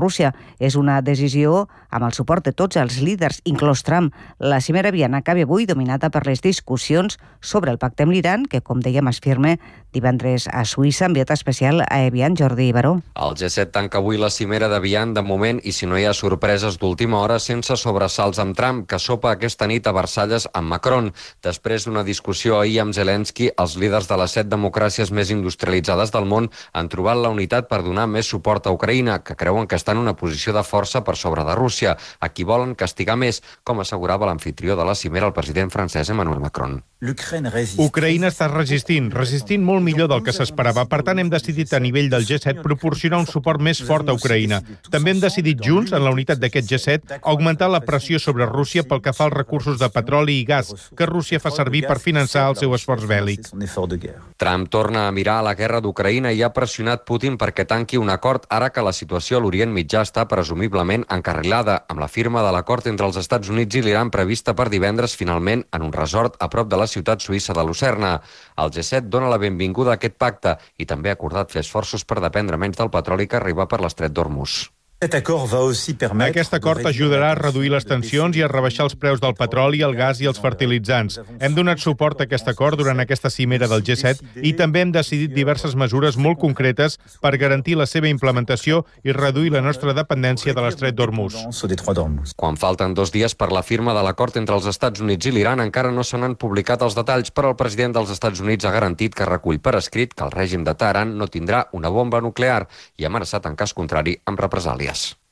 Rússia. És una decisió amb el suport de tots els líders, inclòs Trump. La cimera aviana acaba avui dominada per les discussions sobre el pacte amb l'Iran, que, com dèiem, es firma divendres a Suïssa. Enviat especial a Evian, Jordi Baró. El G7 tanca avui la cimera d'Evian de moment i si no hi ha sorpreses d'última hora sense sobresalts amb Trump, que sopa aquesta nit a Versalles amb Macron. Després d'una discussió ahir amb Zelensky, els líders de les 7 democràcies més industrialitzades del món han trobat la unitat per donar més suport a Ucraïna, que creuen que està en una posició de força per sobre de Rússia, a qui volen castigar més, com assegurava l'amfitrió de la cimera, el president francès Emmanuel Macron. Ucraïna està resistint molt millor del que s'esperava. Per tant, hem decidit a nivell del G7 proporcionar un suport més fort a Ucraïna. També hem decidit junts, en la unitat d'aquest G7, augmentar la pressió sobre Rússia pel que fa als recursos de petroli i gas que Rússia fa servir per finançar el seu esforç bèl·lic. Trump torna a mirar a la guerra d'Ucraïna i ha pressionat Putin perquè tanqui un acord ara que la situació a l'Orient Mitjà està presumiblement encarrilada, amb la firma de l'acord entre els Estats Units i l'Iran prevista per divendres finalment en un resort a prop de la ciutat suïssa de Lucerna. El G7 dona la benvinguda a aquest pacte i també ha acordat fer esforços per dependre menys del petroli que arriba per l'estret d'Hormuz. Aquest acord ajudarà a reduir les tensions i a rebaixar els preus del petroli, el gas i els fertilitzants. Hem donat suport a aquest acord durant aquesta cimera del G7 i també hem decidit diverses mesures molt concretes per garantir la seva implementació i reduir la nostra dependència de l'estret d'Hormuz. Quan falten 2 dies per la firma de l'acord entre els Estats Units i l'Iran, encara no se n'han publicat els detalls, però el president dels Estats Units ha garantit que recull per escrit que el règim de Teheran no tindrà una bomba nuclear i ha amenaçat en cas contrari amb represàlies.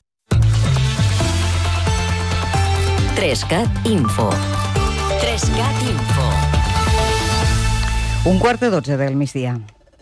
3CAT Info. 3CAT Info. 11:45 del migdia.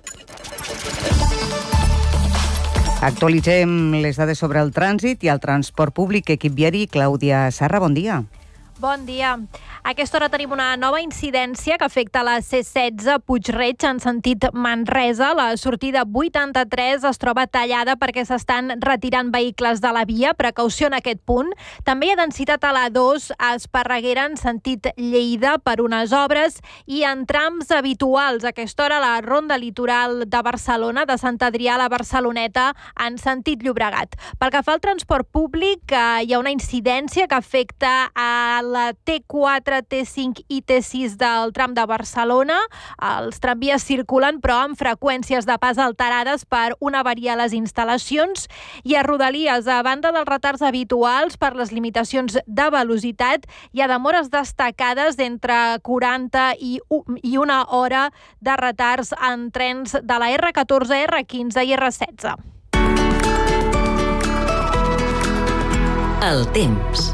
Actualitzem les dades sobre el trànsit i el transport públic. Equip viari, Clàudia Sarra, bon dia. Bon dia. A aquesta hora tenim una nova incidència que afecta la C16 Puig-reig en sentit Manresa. La sortida 83 es troba tallada perquè s'estan retirant vehicles de la via. Precaució en aquest punt. També hi ha densitat a la 2 a Esparreguera en sentit Lleida per unes obres i en trams habituals. A aquesta hora la ronda litoral de Barcelona, de Sant Adrià a la Barceloneta en sentit Llobregat. Pel que fa al transport públic, hi ha una incidència que afecta a la T4, T5 i T6 del tram de Barcelona. Els tramvies circulen però amb freqüències de pas alterades per una avaria a les instal·lacions i a Rodalies, a banda dels retards habituals per les limitacions de velocitat, hi ha demores destacades d'entre 40 i 1 hora de retards en trens de la R14, R15 i R16. El temps.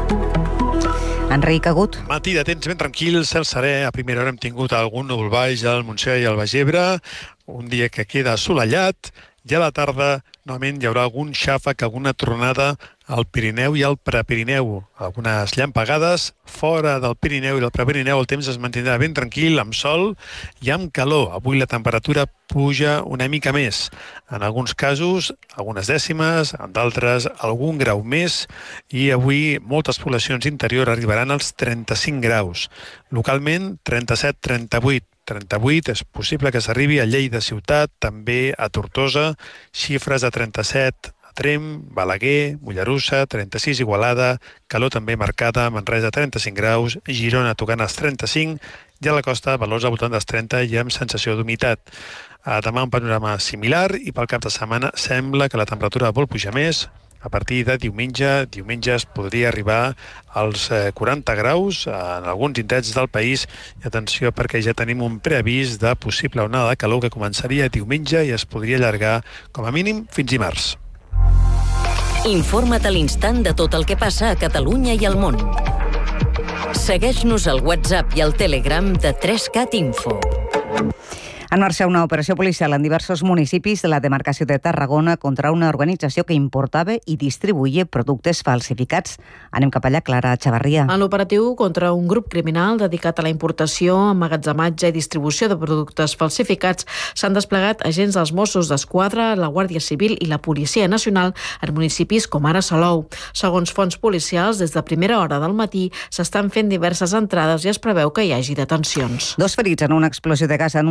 Enric Agut. Matí de temps ben tranquil, cel serè. A primera hora hem tingut algun núvol baix al Montseny i al Baix Ebre, un dia que queda assolellat, i a la tarda novament hi haurà algun xàfec, alguna tronada al Pirineu i al Prepirineu. Algunes llampegades fora del Pirineu i del Prepirineu. El temps es mantindrà ben tranquil, amb sol i amb calor. Avui la temperatura puja una mica més. En alguns casos, algunes dècimes, en d'altres, algun grau més. I avui moltes poblacions interior arribaran als 35 graus. Localment, 37-38. 38 és possible que s'arribi a Lleida ciutat, també a Tortosa, xifres de 37 a Tremp, Balaguer, Mollerussa, 36 Igualada, calor també marcada, Manresa 35 graus, Girona tocant els 35 i a la costa valors al voltant dels 30 i amb sensació d'humitat. Demà un panorama similar i pel cap de setmana sembla que la temperatura vol pujar més. A partir de diumenge es podria arribar als 40 graus en alguns indrets del país. I atenció perquè ja tenim un preavís de possible onada de calor que començaria diumenge i es podria allargar com a mínim fins dimarts. Informa't a l'instant de tot el que passa a Catalunya i al món. Segueix-nos al WhatsApp i al Telegram de 3CAT Info. Han marxat una operació policial en diversos municipis de la demarcació de Tarragona contra una organització que importava i distribuïa productes falsificats. Anem cap allà, Clara Chavarria. En l'operatiu contra un grup criminal dedicat a la importació, emmagatzematge i distribució de productes falsificats s'han desplegat agents dels Mossos d'Esquadra, la Guàrdia Civil i la Policia Nacional en municipis com ara Salou. Segons fonts policials, des de primera hora del matí s'estan fent diverses entrades i es preveu que hi hagi detencions. 2 ferits en una explosió de gas en un habitatge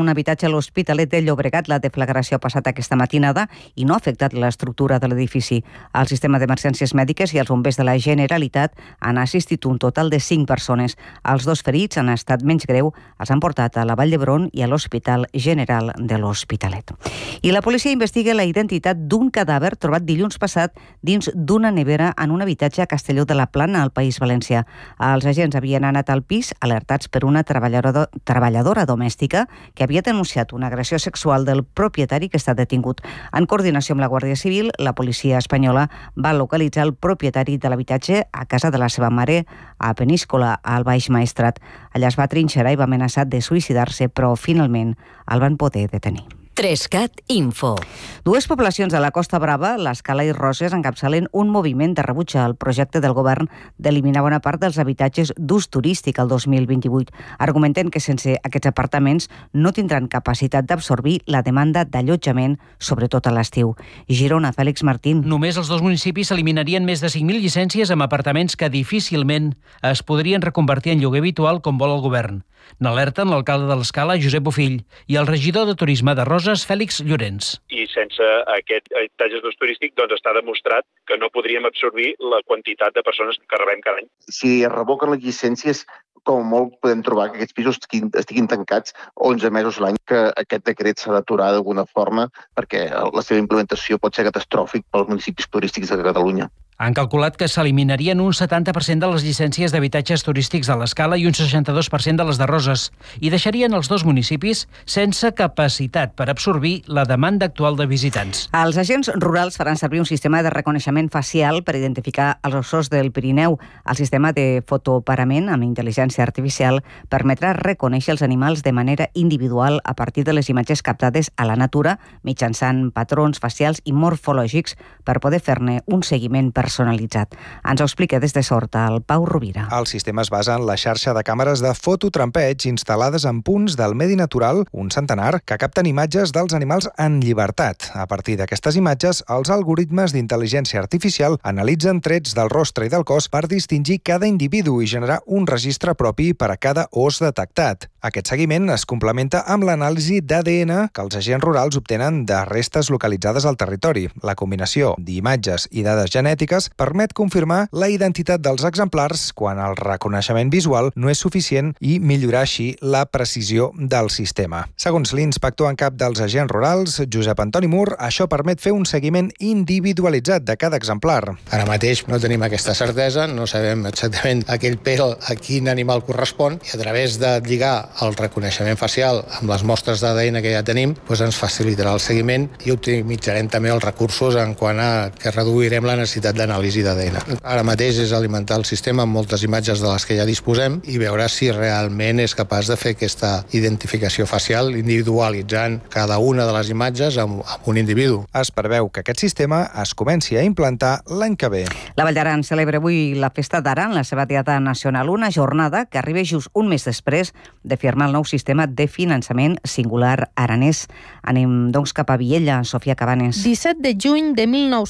a l'Hospitalet de Llobregat. La deflagració ha passat aquesta matinada i no ha afectat l'estructura de l'edifici. El sistema d'emergències mèdiques i els bombers de la Generalitat han assistit un total de 5 persones. Els 2 ferits han estat menys greu, els han portat a la Vall d'Hebron i a l'Hospital General de l'Hospitalet. I la policia investiga la identitat d'un cadàver trobat dilluns passat dins d'una nevera en un habitatge a Castelló de la Plana, al País Valencià. Els agents havien anat al pis alertats per una treballadora domèstica que havia denunciat una agressió sexual del propietari que està detingut. En coordinació amb la Guàrdia Civil, la policia espanyola va localitzar el propietari de l'habitatge a casa de la seva mare a Peníscola, al Baix Maestrat. Allà es va trinxerar i va amenaçar de suïcidar-se, però finalment el van poder detenir. 3CAT Info. 2 poblacions de la Costa Brava, l'Escala i Roses, encapçalen un moviment de rebuig al projecte del govern d'eliminar bona part dels habitatges d'ús turístic el 2028. Argumenten que sense aquests apartaments no tindran capacitat d'absorbir la demanda d'allotjament, sobretot a l'estiu. Girona, Fèlix Martín. Només els 2 municipis eliminarien més de 5.000 llicències amb apartaments que difícilment es podrien reconvertir en lloguer habitual com vol el govern. N'alerten l'alcalde de l'Escala, Josep Bofill, i el regidor de Turisme de Roses, Fèlix Llorenç. I sense aquest habitatge d'ús turístic està demostrat que no podríem absorbir la quantitat de persones que rebem cada any. Si es revoquen les llicències, com molt podem trobar que aquests pisos estiguin tancats 11 mesos l'any, que aquest decret s'ha d'aturar d'alguna forma perquè la seva implementació pot ser catastròfic pels municipis turístics de Catalunya. Han calculat que s'eliminarien un 70% de les llicències d'habitatges turístics de l'Escala i un 62% de les de Roses, i deixarien els 2 municipis sense capacitat per absorbir la demanda actual de visitants. Els agents rurals faran servir un sistema de reconeixement facial per identificar els ossos del Pirineu. El sistema de fotoparament amb intel·ligència artificial permetrà reconèixer els animals de manera individual a partir de les imatges captades a la natura mitjançant patrons facials i morfològics per poder fer-ne un seguiment personalitzat. Ens ho explica des de Sorta el Pau Rovira. El sistema es basa en la xarxa de càmeres de fototrampeig instal·lades en punts del medi natural, un centenar, que capten imatges dels animals en llibertat. A partir d'aquestes imatges, els algoritmes d'intel·ligència artificial analitzen trets del rostre i del cos per distingir cada individu i generar un registre propi per a cada os detectat. Aquest seguiment es complementa amb l'anàlisi d'ADN que els agents rurals obtenen de restes localitzades al territori. La combinació d'imatges i dades genètiques permet confirmar la identitat dels exemplars quan el reconeixement visual no és suficient i millorar així la precisió del sistema. Segons l'inspector en cap dels agents rurals, Josep Antoni Mur, això permet fer un seguiment individualitzat de cada exemplar. Ara mateix no tenim aquesta certesa, no sabem exactament aquell pèl a quin animal correspon, i a través de lligar el reconeixement facial amb les mostres d'ADN que ja tenim, ens facilitarà el seguiment i optimitzarem també els recursos en quant a que reduirem la necessitat d'anàlisi d'ADN. Ara mateix és alimentar el sistema amb moltes imatges de les que ja disposem i veure si realment és capaç de fer aquesta identificació facial individualitzant cada una de les imatges amb un individu. Es preveu que aquest sistema es comenci a implantar l'any que ve. La Vall d'Aran celebra avui la Festa d'Aran, la seva diada nacional, una jornada que arriba just un mes després de firmar el nou sistema de finançament singular aranès. Anem, doncs, cap a Viella, Sofia Cabanes. 17 de juny de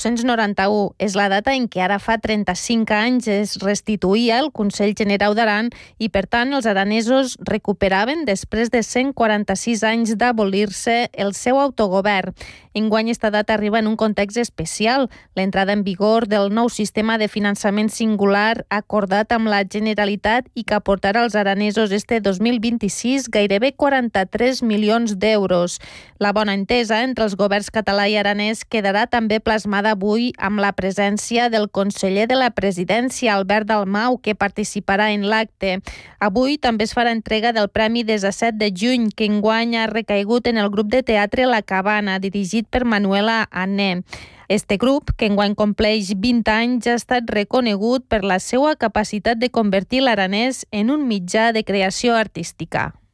1991 és la data en què ara fa 35 anys es restituïa el Consell Generau d'Aran i, per tant, els aranesos recuperaven, després de 146 anys d'abolir-se, el seu autogovern. Enguany, esta data arriba en un context especial, l'entrada en vigor del nou sistema de finançament singular acordat amb la Generalitat i que aportarà als aranesos este 2026 gairebé 43 milions d'euros. La bona entesa entre els governs català i aranès quedarà també plasmada avui amb la presència del conseller de la Presidència, Albert Dalmau, que participarà en l'acte. Avui també es farà entrega del Premi 17 de juny, que enguany ha recaigut en el grup de teatre La Cabana, dirigit per Manuela Ané. Este grup, que enguany compleix 20 anys, ha estat reconegut per la seva capacitat de convertir l'aranès en un mitjà de creació artística.